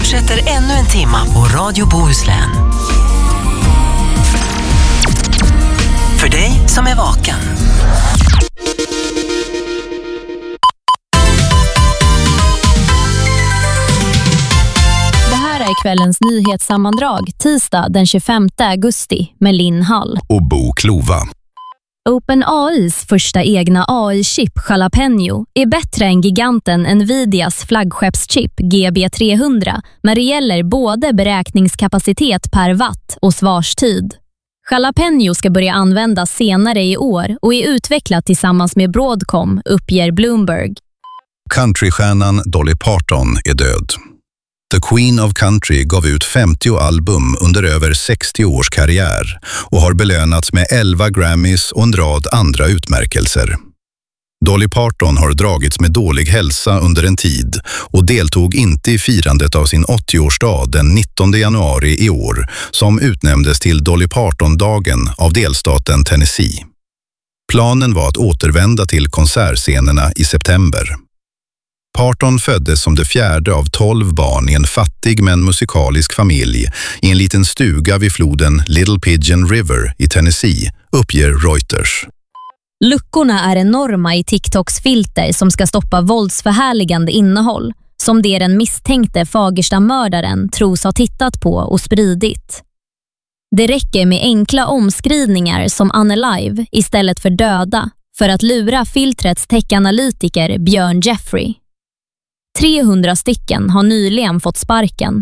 fortsätter ännu en timma på Radio Bohuslän. För dig som är vaken. Det här är kvällens nyhetssammandrag tisdag den 25 augusti med Linn Hall och Bo Klova. OpenAIs första egna AI-chip Jalapeno är bättre än giganten Nvidias flaggskeppschip GB300 när det gäller både beräkningskapacitet per watt och svarstid. Jalapeno ska börja användas senare i år och är utvecklat tillsammans med Broadcom, uppger Bloomberg. Countrystjärnan Dolly Parton är död. The Queen of Country gav ut 50 album under över 60 års karriär och har belönats med 11 Grammys och en rad andra utmärkelser. Dolly Parton har dragits med dålig hälsa under en tid och deltog inte i firandet av sin 80-årsdag den 19 januari i år som utnämndes till Dolly Parton-dagen av delstaten Tennessee. Planen var att återvända till konsertscenerna i september. Parton föddes som det fjärde av 12 barn i en fattig men musikalisk familj i en liten stuga vid floden Little Pigeon River i Tennessee, uppger Reuters. Luckorna är enorma i TikToks filter som ska stoppa våldsförhärligande innehåll, som det den misstänkte Fagersta-mördaren tros ha tittat på och spridit. Det räcker med enkla omskrivningar som unalive istället för döda för att lura filtrets tech-analytiker Björn Jeffrey. 300 stycken har nyligen fått sparken.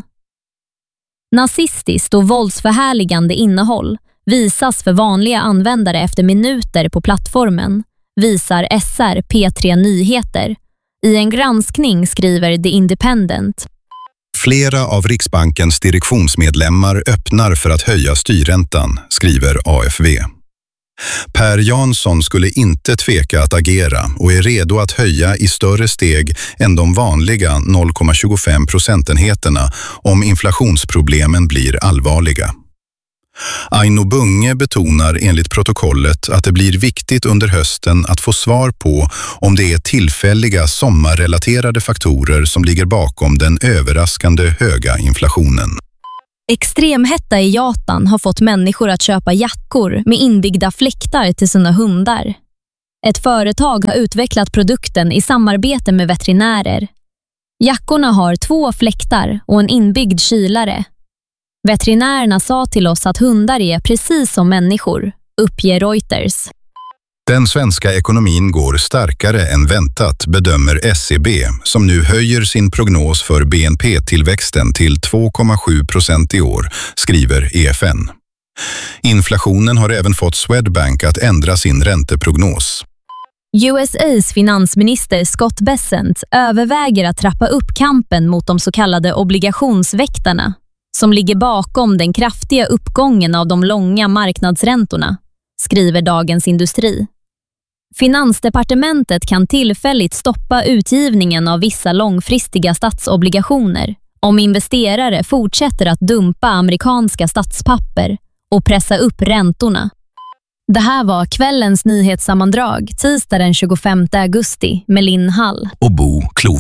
Nazistiskt och våldsförhärligande innehåll visas för vanliga användare efter minuter på plattformen, visar SR P3 Nyheter. I en granskning skriver The Independent. Flera av Riksbankens direktionsmedlemmar öppnar för att höja styrräntan, skriver AFV. Per Jansson skulle inte tveka att agera och är redo att höja i större steg än de vanliga 0,25 procentenheterna om inflationsproblemen blir allvarliga. Aino Bunge betonar enligt protokollet att det blir viktigt under hösten att få svar på om det är tillfälliga sommarrelaterade faktorer som ligger bakom den överraskande höga inflationen. Extremhetta i Japan har fått människor att köpa jackor med inbyggda fläktar till sina hundar. Ett företag har utvecklat produkten i samarbete med veterinärer. Jackorna har 2 fläktar och en inbyggd kylare. Veterinärerna sa till oss att hundar är precis som människor, uppger Reuters. Den svenska ekonomin går starkare än väntat, bedömer SEB, som nu höjer sin prognos för BNP-tillväxten till 2,7% i år, skriver EFN. Inflationen har även fått Swedbank att ändra sin ränteprognos. USAs finansminister Scott Bessent överväger att trappa upp kampen mot de så kallade obligationsväktarna, som ligger bakom den kraftiga uppgången av de långa marknadsräntorna, skriver Dagens Industri. Finansdepartementet kan tillfälligt stoppa utgivningen av vissa långfristiga statsobligationer om investerare fortsätter att dumpa amerikanska statspapper och pressa upp räntorna. Det här var kvällens nyhetssammandrag tisdag den 25 augusti med Linn Hall och Bo Klova.